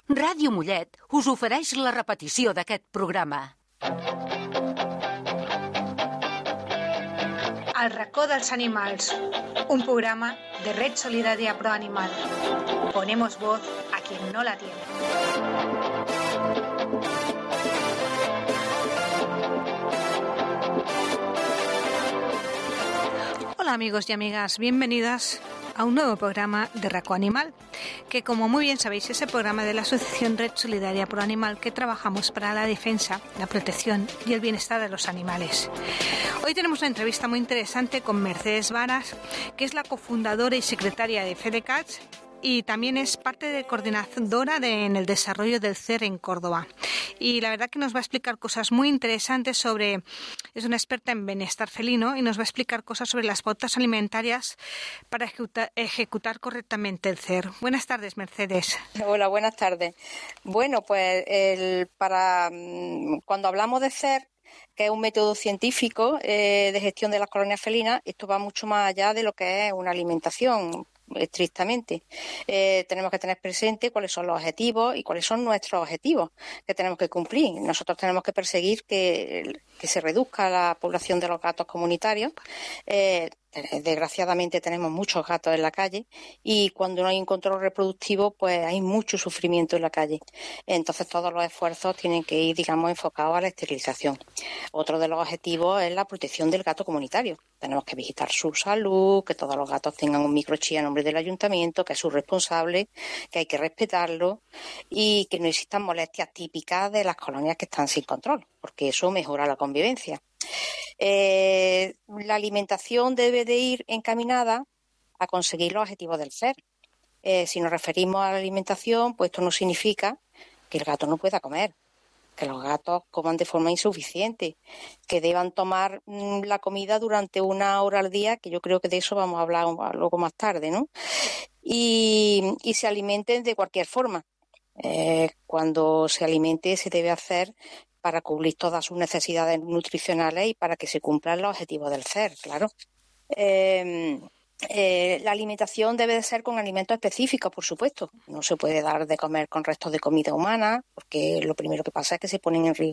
Ràdio Mollet us ofereix la repetició d'aquest programa. El racó dels animals, un programa de Red Solidaria Pro Animal. Ponemos voz a quien no la tiene. Hola amigos y amigas, bienvenidas a un nuevo programa de Racó Animal, que como muy bien sabéis es el programa de la Asociación Red Solidaria Pro Animal que trabajamos para la defensa, la protección y el bienestar de los animales. Hoy tenemos una entrevista muy interesante con Mercedes Varas, que es la cofundadora y secretaria de FedeCats y también es parte de coordinadora en el desarrollo del CER en Córdoba. Y la verdad que nos va a explicar cosas muy interesantes es una experta en bienestar felino y nos va a explicar cosas sobre las pautas alimentarias para ejecutar correctamente el CER. Buenas tardes, Mercedes. Hola, buenas tardes. Bueno, pues cuando hablamos de CER, que es un método científico de gestión de las colonias felinas, esto va mucho más allá de lo que es una alimentación estrictamente. Tenemos que tener presente cuáles son los objetivos y cuáles son nuestros objetivos que tenemos que cumplir. Nosotros tenemos que perseguir que se reduzca la población de los gatos comunitarios. Desgraciadamente tenemos muchos gatos en la calle y cuando no hay un control reproductivo pues hay mucho sufrimiento en la calle. Entonces todos los esfuerzos tienen que ir, digamos, enfocados a la esterilización. Otro de los objetivos es la protección del gato comunitario. Tenemos que vigilar su salud, que todos los gatos tengan un microchip a nombre del ayuntamiento, que es su responsable, que hay que respetarlo y que no existan molestias típicas de las colonias que están sin control, porque eso mejora la convivencia. La alimentación debe de ir encaminada a conseguir los objetivos del CER. Si nos referimos a la alimentación, pues esto no significa que el gato no pueda comer, que los gatos coman de forma insuficiente, que deban tomar la comida durante 1 hora al día, que yo creo que de eso vamos a hablar luego más tarde, ¿no? Y se alimenten de cualquier forma. Cuando se alimente se debe hacer para cubrir todas sus necesidades nutricionales y para que se cumplan los objetivos del CER, claro. La alimentación debe de ser con alimentos específicos, por supuesto. No se puede dar de comer con restos de comida humana, porque lo primero que pasa es que se ponen